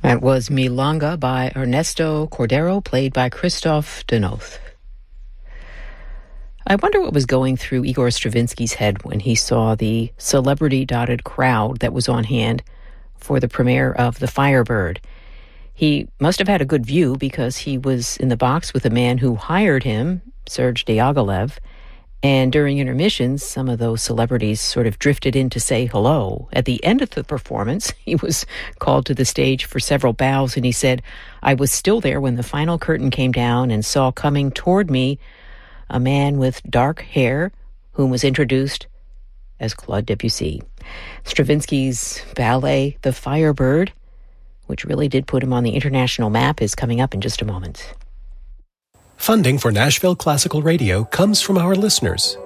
That was Milonga by Ernesto Cordero, played by Christophe Denoth. I wonder what was going through Igor Stravinsky's head when he saw the celebrity-dotted crowd that was on hand for the premiere of The Firebird. He must have had a good view because he was in the box with the man who hired him, Serge Diaghilev, and during intermissions, some of those celebrities sort of drifted in to say hello. At the end of the performance, he was called to the stage for several bows, and he said, "I was still there when the final curtain came down and saw coming toward me a man with dark hair whom was introduced as Claude Debussy." Stravinsky's ballet, The Firebird, which really did put him on the international map, is coming up in just a moment. Funding for Nashville Classical Radio comes from our listeners